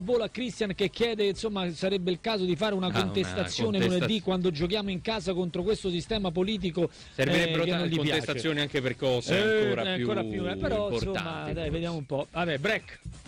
Vola Christian che chiede, insomma, sarebbe il caso di fare una contestazione lunedì quando giochiamo in casa contro questo sistema politico. Servirebbero che non gli contestazioni piace. anche per cose ancora più però importanti. insomma, dai, vediamo un po'. Vabbè, break.